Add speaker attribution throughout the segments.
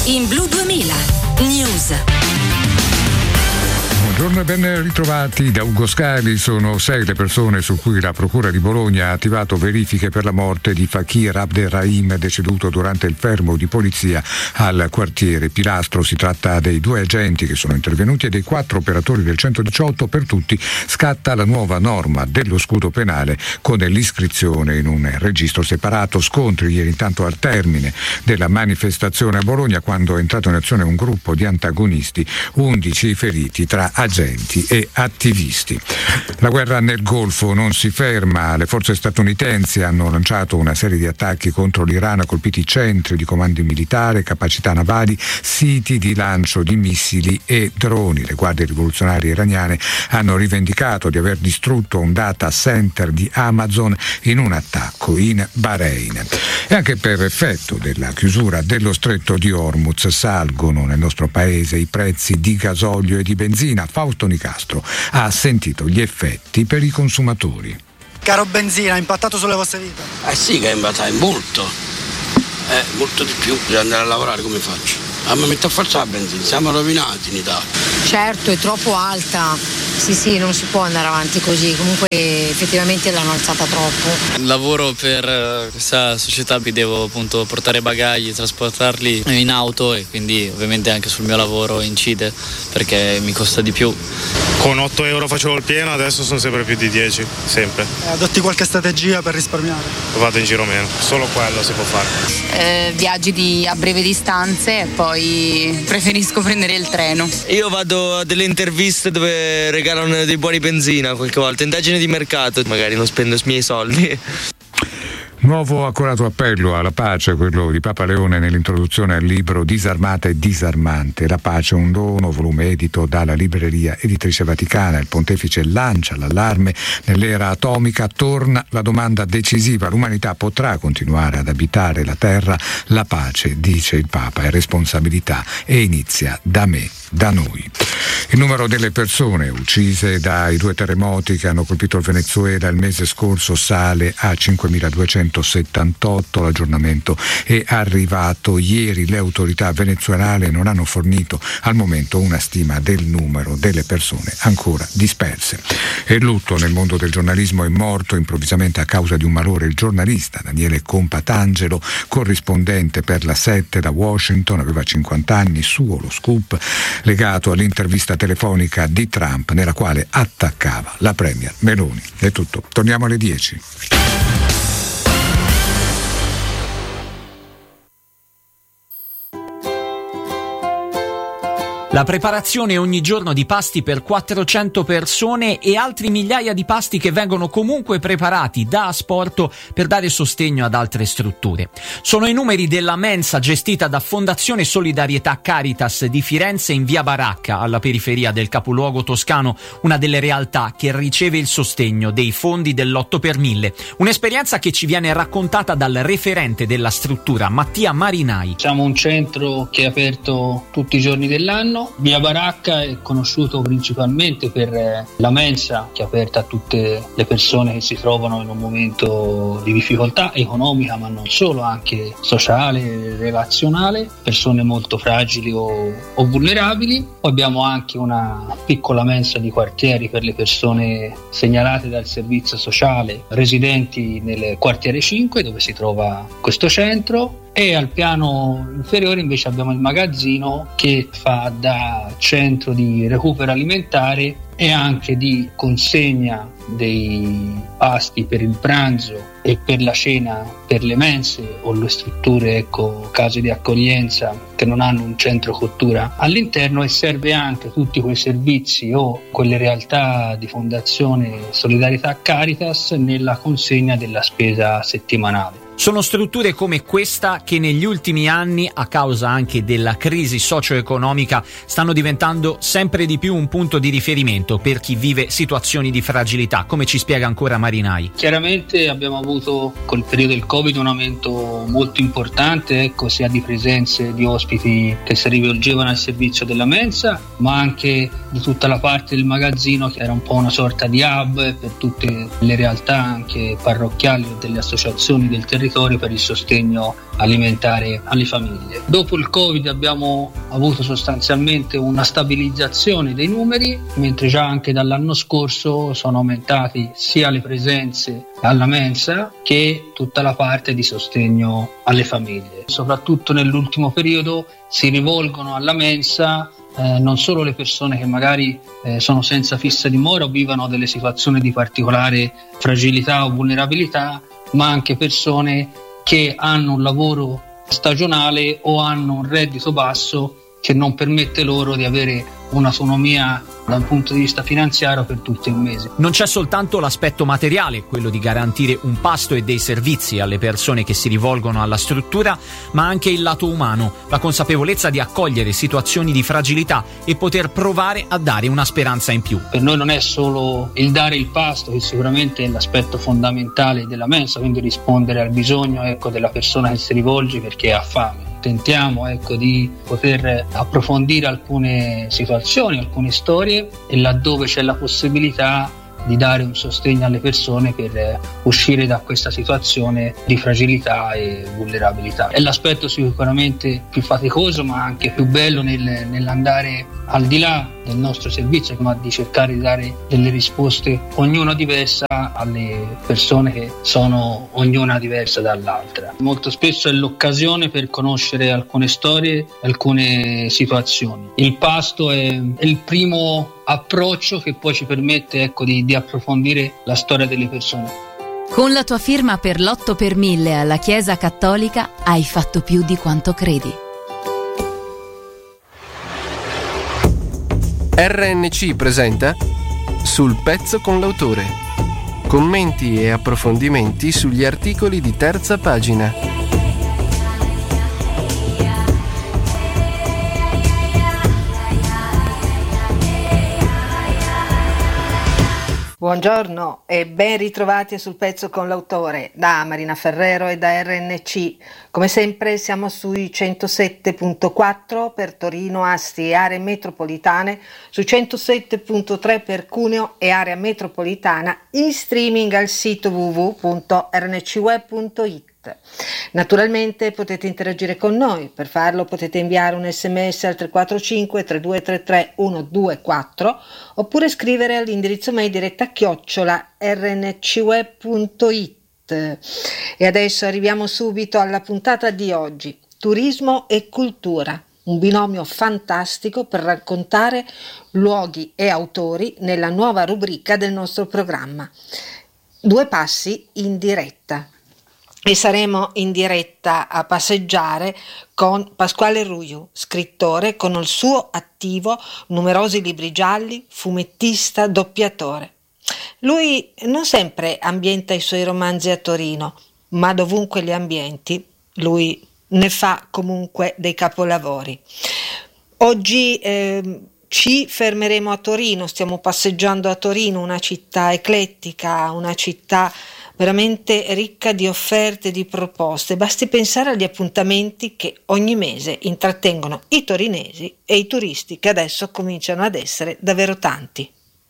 Speaker 1: in Blu 2000 News.
Speaker 2: Buongiorno e ben ritrovati da Ugo Scali. Sono 6 le persone su cui la Procura di Bologna ha attivato verifiche per la morte di Fakir Abderrahim, deceduto durante il fermo di polizia al quartiere Pilastro. Si tratta dei 2 agenti che sono intervenuti e dei 4 operatori del 118. Per tutti scatta la nuova norma dello scudo penale con l'iscrizione in un registro separato. Scontri ieri intanto al termine della manifestazione a Bologna, quando è entrato in azione un gruppo di antagonisti, 11 feriti tra agenti e attivisti. La guerra nel Golfo non si ferma. Le forze statunitensi hanno lanciato una serie di attacchi contro l'Iran, colpiti centri di comando militare, capacità navali, siti di lancio di missili e droni. Le guardie rivoluzionarie iraniane hanno rivendicato di aver distrutto un data center di Amazon in un attacco in Bahrain. E anche per effetto della chiusura dello stretto di Hormuz salgono nel nostro paese i prezzi di gasolio e di benzina. Fausto Nicastro ha sentito gli effetti per i consumatori.
Speaker 3: Caro benzina, ha impattato sulle vostre vite?
Speaker 4: Sì, che è impattato molto. Molto di più. Devo andare a lavorare, come faccio? Mi metto a farci la benzina, siamo rovinati in Italia.
Speaker 5: Certo, è troppo alta. Sì, non si può andare avanti così. Comunque effettivamente l'hanno alzata troppo.
Speaker 6: Lavoro per questa società, vi devo appunto portare bagagli, trasportarli in auto e quindi ovviamente anche sul mio lavoro incide perché mi costa di più.
Speaker 7: Con 8 euro facevo il pieno, adesso sono sempre più di 10, sempre.
Speaker 3: Adotti qualche strategia per risparmiare?
Speaker 7: Vado in giro meno, solo quello si può fare.
Speaker 8: Viaggi a breve distanze e poi preferisco prendere il treno.
Speaker 9: Io vado a delle interviste dove regalano dei buoni benzina qualche volta, indagine di mercato, magari non spendo i miei soldi.
Speaker 2: Nuovo accorato appello alla pace, quello di Papa Leone nell'introduzione al libro Disarmata e disarmante. La pace, un dono, volume edito dalla libreria editrice Vaticana. Il pontefice lancia l'allarme: nell'era atomica torna la domanda decisiva: l'umanità potrà continuare ad abitare la terra? La pace, dice il Papa, è responsabilità e inizia da me, da noi. Il numero delle persone uccise dai 2 terremoti che hanno colpito il Venezuela il mese scorso sale a 5.278. L'aggiornamento è arrivato ieri. Le autorità venezuelane non hanno fornito al momento una stima del numero delle persone ancora disperse. E il lutto nel mondo del giornalismo: è morto improvvisamente a causa di un malore il giornalista Daniele Compatangelo, corrispondente per la 7 da Washington. Aveva 50 anni. Suo lo scoop legato all'intervista telefonica di Trump nella quale attaccava la premier Meloni. È tutto, torniamo alle 10.
Speaker 10: La preparazione ogni giorno di pasti per 400 persone e altri migliaia di pasti che vengono comunque preparati da Asporto per dare sostegno ad altre strutture. Sono i numeri della mensa gestita da Fondazione Solidarietà Caritas di Firenze in via Baracca, alla periferia del capoluogo toscano, una delle realtà che riceve il sostegno dei fondi dell'8 per 1000. Un'esperienza che ci viene raccontata dal referente della struttura, Mattia Marinai.
Speaker 11: Siamo un centro che è aperto tutti i giorni dell'anno. Via Baracca è conosciuto principalmente per la mensa, che è aperta a tutte le persone che si trovano in un momento di difficoltà economica, ma non solo, anche sociale, relazionale, persone molto fragili o vulnerabili. Poi abbiamo anche una piccola mensa di quartieri per le persone segnalate dal servizio sociale, residenti nel quartiere 5, dove si trova questo centro. E al piano inferiore invece abbiamo il magazzino, che fa da centro di recupero alimentare e anche di consegna dei pasti per il pranzo e per la cena per le mense o le strutture, case di accoglienza che non hanno un centro cottura all'interno, e serve anche tutti quei servizi o quelle realtà di Fondazione Solidarietà Caritas nella consegna della spesa settimanale.
Speaker 10: Sono strutture come questa che negli ultimi anni, a causa anche della crisi socio-economica, stanno diventando sempre di più un punto di riferimento per chi vive situazioni di fragilità, come ci spiega ancora Marinai.
Speaker 11: Chiaramente abbiamo avuto col periodo del Covid un aumento molto importante, sia di presenze di ospiti che si rivolgevano al servizio della mensa, ma anche di tutta la parte del magazzino, che era un po' una sorta di hub per tutte le realtà anche parrocchiali o delle associazioni del territorio, territorio per il sostegno alimentare alle famiglie. Dopo il Covid abbiamo avuto sostanzialmente una stabilizzazione dei numeri, mentre già anche dall'anno scorso sono aumentati sia le presenze alla mensa che tutta la parte di sostegno alle famiglie. Soprattutto nell'ultimo periodo si rivolgono alla mensa non solo le persone che magari sono senza fissa dimora o vivono delle situazioni di particolare fragilità o vulnerabilità, ma anche persone che hanno un lavoro stagionale o hanno un reddito basso che non permette loro di avere un'autonomia da un punto di vista finanziario per tutto il mese.
Speaker 10: Non c'è soltanto l'aspetto materiale, quello di garantire un pasto e dei servizi alle persone che si rivolgono alla struttura, ma anche il lato umano, la consapevolezza di accogliere situazioni di fragilità e poter provare a dare una speranza in più.
Speaker 11: Per noi non è solo il dare il pasto, che sicuramente è l'aspetto fondamentale della mensa, quindi rispondere al bisogno della persona che si rivolge perché ha fame. Tentiamo di poter approfondire alcune situazioni, alcune storie, e laddove c'è la possibilità di dare un sostegno alle persone per uscire da questa situazione di fragilità e vulnerabilità. È l'aspetto sicuramente più faticoso, ma anche più bello nell'andare al di là del nostro servizio, ma di cercare di dare delle risposte, ognuna diversa, alle persone che sono ognuna diversa dall'altra. Molto spesso è l'occasione per conoscere alcune storie, alcune situazioni. Il pasto è il primo approccio che poi ci permette di approfondire la storia delle persone.
Speaker 1: Con la tua firma per l'8 per 1000 alla Chiesa Cattolica hai fatto più di quanto credi.
Speaker 12: RNC presenta Sul pezzo con l'autore. Commenti e approfondimenti sugli articoli di terza pagina.
Speaker 13: Buongiorno e ben ritrovati Sul pezzo con l'autore da Marina Ferrero e da RNC. Come sempre siamo sui 107.4 per Torino, Asti e aree metropolitane, su 107.3 per Cuneo e area metropolitana, in streaming al sito www.rncweb.it. Naturalmente potete interagire con noi. Per farlo potete inviare un sms al 345 3233 124 oppure scrivere all'indirizzo mail diretta@rncweb.it. E adesso arriviamo subito alla puntata di oggi: turismo e cultura, un binomio fantastico per raccontare luoghi e autori nella nuova rubrica del nostro programma. Due passi in diretta. E saremo in diretta a passeggiare con Pasquale Ruiu, scrittore con il suo attivo numerosi libri gialli, fumettista, doppiatore. Lui non sempre ambienta i suoi romanzi a Torino, ma dovunque li ambienti, lui ne fa comunque dei capolavori. Oggi ci fermeremo a Torino, stiamo passeggiando a Torino, una città eclettica, una città veramente ricca di offerte, di proposte. Basti pensare agli appuntamenti che ogni mese intrattengono i torinesi e i turisti, che adesso cominciano ad essere davvero tanti.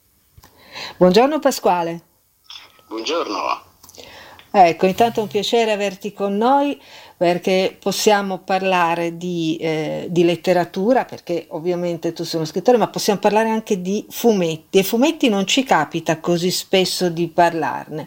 Speaker 13: Buongiorno Pasquale.
Speaker 14: Buongiorno.
Speaker 13: Ecco, intanto è un piacere averti con noi, perché possiamo parlare di letteratura, perché ovviamente tu sei uno scrittore, ma possiamo parlare anche di fumetti, e fumetti non ci capita così spesso di parlarne.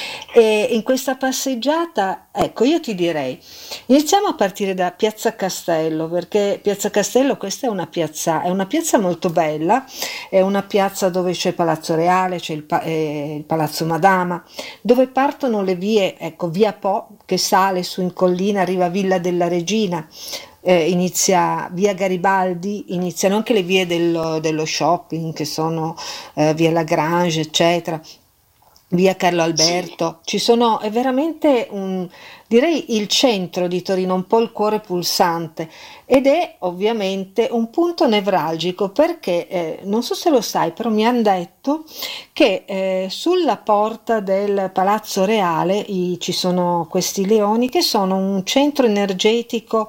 Speaker 13: E in questa passeggiata, ecco, io ti direi, iniziamo a partire da Piazza Castello, perché Piazza Castello, questa è una piazza molto bella, è una piazza dove c'è il Palazzo Reale, c'è il Palazzo Madama, dove partono le vie, ecco, via Po che sale su in collina, arriva a Villa della Regina, inizia via Garibaldi, iniziano anche le vie dello shopping, che sono via Lagrange, eccetera, via Carlo Alberto. Ci sono, è veramente direi il centro di Torino, un po' il cuore pulsante, ed è ovviamente un punto nevralgico, perché non so se lo sai, però mi hanno detto che sulla porta del Palazzo Reale ci sono questi leoni che sono un centro energetico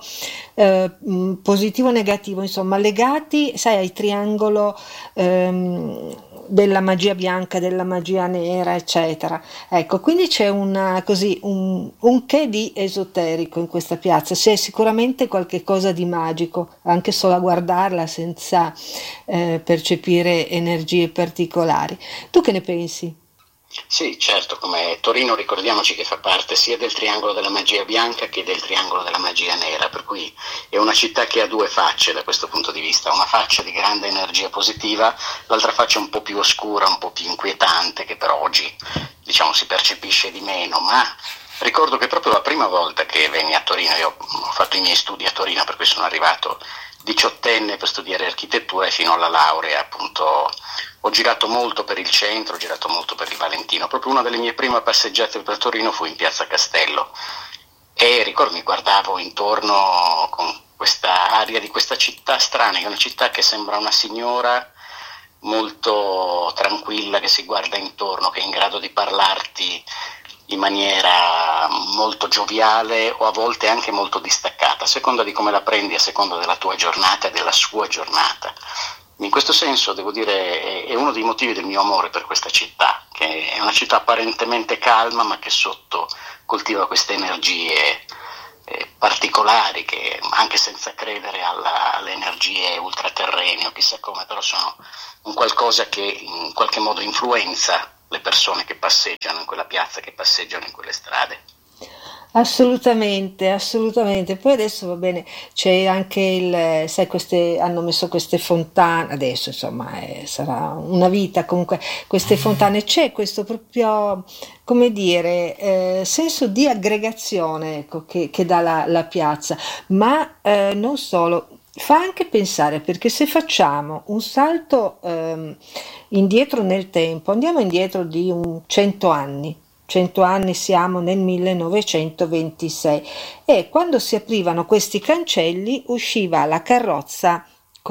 Speaker 13: positivo o negativo, insomma legati, sai, al triangolo della magia bianca, della magia nera, eccetera. Ecco, quindi c'è un che di esoterico in questa piazza, c'è sicuramente qualche cosa di magico, anche solo a guardarla senza percepire energie particolari. Tu che ne pensi?
Speaker 14: Sì, certo, come Torino ricordiamoci che fa parte sia del triangolo della magia bianca che del triangolo della magia nera, per cui è una città che ha due facce da questo punto di vista, una faccia di grande energia positiva, l'altra faccia un po' più oscura, un po' più inquietante, che però oggi diciamo si percepisce di meno, ma ricordo che proprio la prima volta che venni a Torino, io ho fatto i miei studi a Torino, per cui sono arrivato 18enne per studiare architettura e fino alla laurea appunto ho girato molto per il centro, ho girato molto per il Valentino. Proprio una delle mie prime passeggiate per Torino fu in Piazza Castello e ricordo mi guardavo intorno con questa aria di questa città strana, che è una città che sembra una signora molto tranquilla che si guarda intorno, che è in grado di parlarti in maniera molto gioviale o a volte anche molto distaccata, a seconda di come la prendi, a seconda della tua giornata e della sua giornata. In questo senso, devo dire, è uno dei motivi del mio amore per questa città, che è una città apparentemente calma, ma che sotto coltiva queste energie particolari, che anche senza credere alle energie ultraterrene o chissà come, però sono un qualcosa che in qualche modo influenza le persone che passeggiano in quella piazza, che passeggiano in quelle strade.
Speaker 13: Assolutamente, assolutamente. Poi adesso va bene, c'è anche sai, hanno messo queste fontane, adesso insomma sarà una vita comunque, queste fontane, c'è questo proprio, come dire, senso di aggregazione, ecco, che dà la piazza, ma non solo. Fa anche pensare, perché se facciamo un salto indietro nel tempo, andiamo indietro di 100 anni. 100 anni, siamo nel 1926 e quando si aprivano questi cancelli usciva la carrozza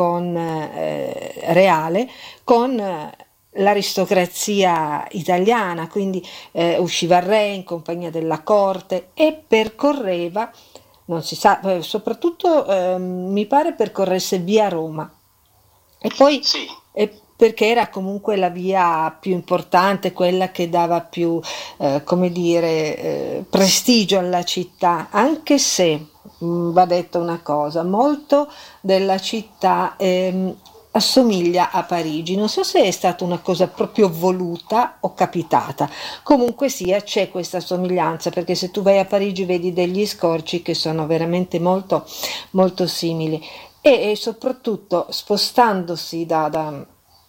Speaker 13: reale con l'aristocrazia italiana, quindi usciva il re in compagnia della corte e percorreva, non si sa, soprattutto mi pare percorresse via Roma e poi
Speaker 14: sì.
Speaker 13: Perché era comunque la via più importante, quella che dava più, come dire, prestigio alla città, anche se, va detto una cosa, molto della città assomiglia a Parigi. Non so se è stata una cosa proprio voluta o capitata, comunque sia c'è questa somiglianza, perché se tu vai a Parigi vedi degli scorci che sono veramente molto, molto simili e soprattutto spostandosi da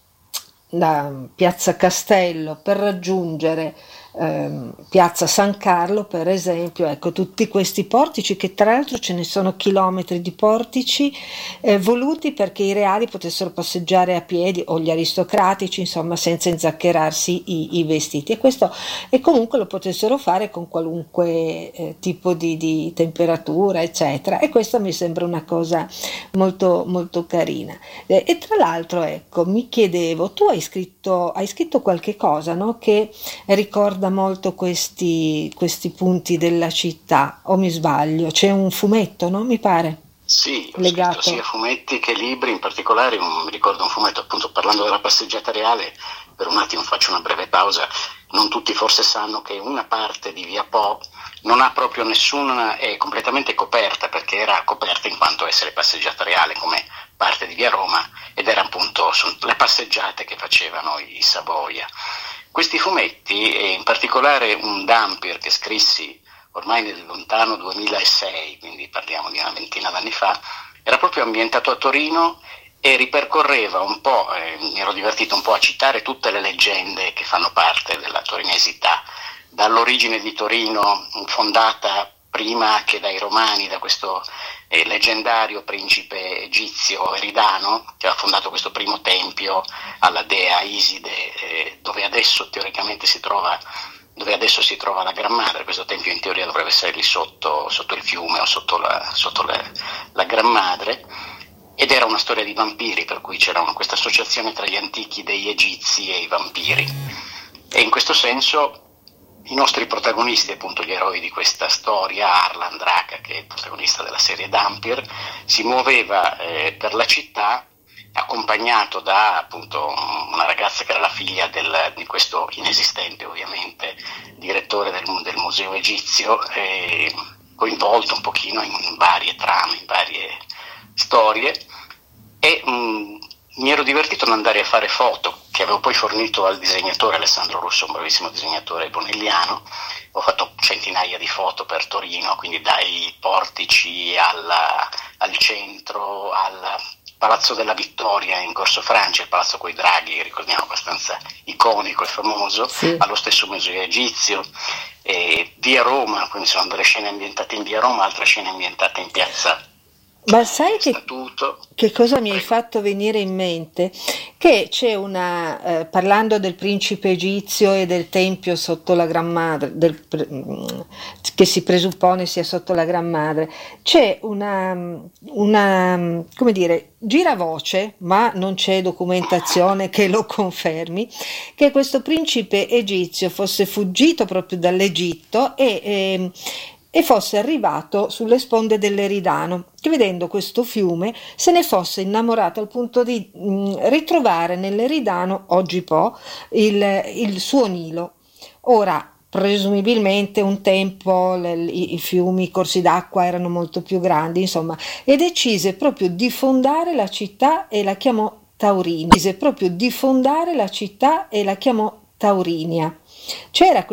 Speaker 13: Piazza Castello per raggiungere Piazza San Carlo, per esempio, ecco, tutti questi portici, che tra l'altro ce ne sono chilometri di portici voluti perché i reali potessero passeggiare a piedi, o gli aristocratici, insomma, senza inzaccherarsi i vestiti, e comunque lo potessero fare con qualunque tipo di temperatura, eccetera, e questa mi sembra una cosa molto, molto carina. E tra l'altro, ecco, mi chiedevo, tu hai scritto qualche cosa, no, che ricorda molto questi punti della città, o mi sbaglio? C'è un fumetto, no? Mi pare.
Speaker 14: Sì,
Speaker 13: legato
Speaker 14: sia fumetti che libri, in particolare mi ricordo un fumetto, appunto, parlando della passeggiata reale. Per un attimo faccio una breve pausa. Non tutti forse sanno che una parte di Via Po non ha proprio nessuna, è completamente coperta, perché era coperta in quanto essere passeggiata reale come parte di Via Roma, ed era appunto le passeggiate che facevano i Savoia. Questi fumetti, e in particolare un Dampier che scrissi ormai nel lontano 2006, quindi parliamo di una ventina d'anni fa, era proprio ambientato a Torino e ripercorreva un po', mi ero divertito un po' a citare tutte le leggende che fanno parte della torinesità, dall'origine di Torino, fondata prima che dai Romani, da questo leggendario principe egizio Eridano, che ha fondato questo primo tempio alla dea Iside, dove adesso teoricamente si trova la Gran Madre. Questo tempio in teoria dovrebbe essere lì sotto il fiume o sotto la Gran Madre, ed era una storia di vampiri, per cui c'era questa associazione tra gli antichi dei egizi e i vampiri, e in questo senso i nostri protagonisti, appunto gli eroi di questa storia, Arlan Draca, che è il protagonista della serie Dampier, si muoveva per la città accompagnato da appunto una ragazza che era la figlia di questo inesistente ovviamente direttore del museo egizio, coinvolto un pochino in varie trame, in varie storie, e mi ero divertito ad andare a fare foto che avevo poi fornito al disegnatore Alessandro Russo, un bravissimo disegnatore bonelliano. Ho fatto centinaia di foto per Torino, quindi dai portici al centro, al Palazzo della Vittoria in Corso Francia, il palazzo coi draghi, ricordiamo, abbastanza iconico e famoso, sì, allo stesso museo egizio, via Roma, quindi sono delle scene ambientate in via Roma, altre scene ambientate in piazza.
Speaker 13: Ma sai che cosa mi hai fatto venire in mente? Che c'è parlando del principe egizio e del tempio sotto la Gran Madre, che si presuppone sia sotto la Gran Madre, c'è una come dire, giravoce, ma non c'è documentazione che lo confermi, che questo principe egizio fosse fuggito proprio dall'Egitto e fosse arrivato sulle sponde dell'Eridano, che vedendo questo fiume se ne fosse innamorato al punto di ritrovare nell'Eridano, oggi Po, il suo Nilo. Ora, presumibilmente un tempo i fiumi, i corsi d'acqua erano molto più grandi, insomma, e decise proprio di fondare la città e la chiamò Taurinia. C'era